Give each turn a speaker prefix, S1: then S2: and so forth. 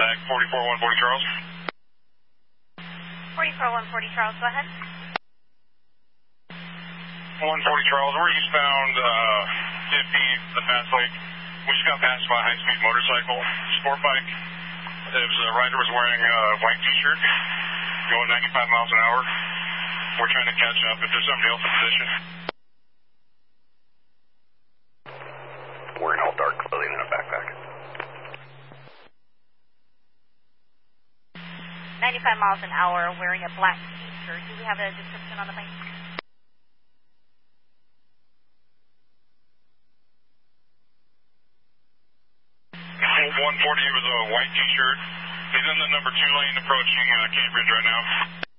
S1: SAC 44140 Charles.
S2: 44140 Charles, go ahead.
S1: 140 Charles, we're eastbound 50, the fast lane. We just got passed by a high-speed motorcycle, sport bike. The rider was wearing a white t-shirt, going 95 miles an hour. We're trying to catch up. If there's somebody else in position.
S3: Wearing all dark clothing and a backpack.
S2: 95 miles an hour, wearing a black t-shirt. Do we have a description on the bike?
S1: 140 with a white t-shirt. He's in the number 2 lane approaching Cambridge right now.